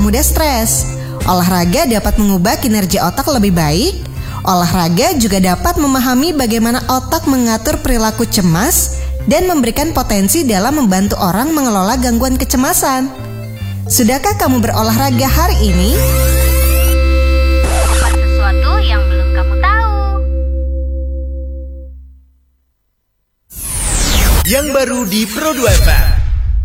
tak mudah stres. Olahraga dapat mengubah kinerja otak lebih baik. Olahraga juga dapat memahami bagaimana otak mengatur perilaku cemas dan memberikan potensi dalam membantu orang mengelola gangguan kecemasan. Sudahkah kamu berolahraga hari ini? Sesuatu yang belum kamu tahu. Yang baru di Pro 2 FM.